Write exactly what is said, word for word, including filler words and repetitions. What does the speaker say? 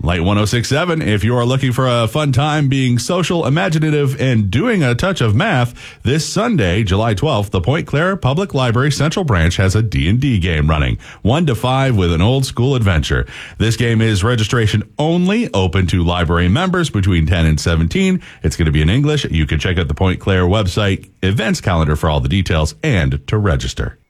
Light one oh six point seven, if you are looking for a fun time being social, imaginative, and doing a touch of math, this Sunday, July twelfth, the Point Claire Public Library Central Branch has a D and D game running, one to five with an old school adventure. This game is registration only, open to library members between ten and seventeen. It's going to be in English. You can check out the Point Claire website, events calendar for all the details, and to register.